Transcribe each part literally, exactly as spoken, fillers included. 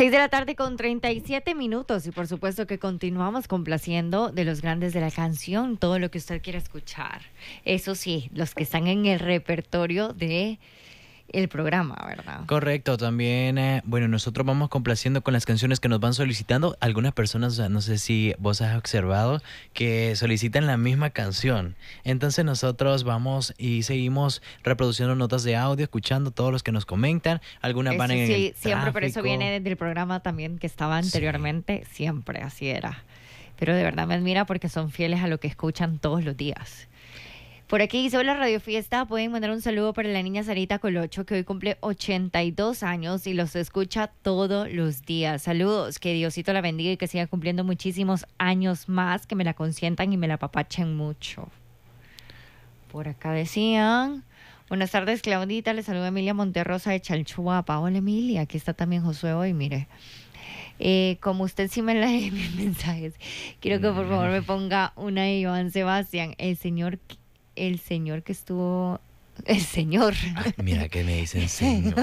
Seis de la tarde con treinta y siete minutos y por supuesto que continuamos complaciendo de los grandes de la canción, todo lo que usted quiera escuchar. Eso sí, los que están en el repertorio de el programa, ¿verdad? Correcto, también, eh, bueno, nosotros vamos complaciendo con las canciones que nos van solicitando. Algunas personas, o sea, no sé si vos has observado, que solicitan la misma canción. Entonces nosotros vamos y seguimos reproduciendo notas de audio, escuchando todos los que nos comentan. Algunas Eso van en sí, el siempre, pero eso tráfico. viene desde el programa también que estaba anteriormente, sí. Siempre así era. Pero de verdad me admira porque son fieles a lo que escuchan todos los días. Por aquí dice, hola Radio Fiesta, pueden mandar un saludo para la niña Sarita Colocho, que hoy cumple ochenta y dos años y los escucha todos los días. Saludos, que Diosito la bendiga y que siga cumpliendo muchísimos años más, que me la consientan y me la apapachen mucho. Por acá decían, buenas tardes Claudita, le saluda Emilia Monterrosa de Chalchuapa. Hola Emilia, aquí está también Josué hoy, mire. Eh, como usted sí me lee mis mensajes, quiero que por favor me ponga una de Joan Sebastián, el señor... El señor que estuvo... El señor. Ay, mira que me dicen señor.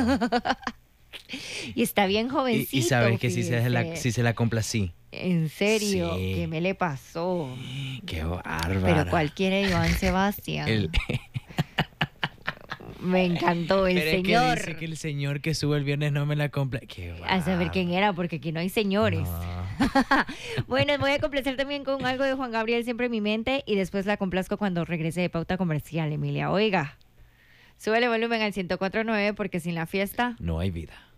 Y está bien jovencito. Y, y sabes que si fíjese. se la, si se la complací. En serio, Sí. ¿qué me le pasó? Qué bárbara. Pero cualquiera de Joan Sebastián. El... Me encantó el Pero señor. Es que dice que el señor que sube el viernes no me la compla. Qué A saber quién era, porque aquí no hay señores. No. Bueno, voy a complacer también con algo de Juan Gabriel, Siempre en mi mente, y después la complazco cuando regrese de pauta comercial, Emilia. Oiga, súbele volumen al ciento cuatro punto nueve porque sin la fiesta... No hay vida.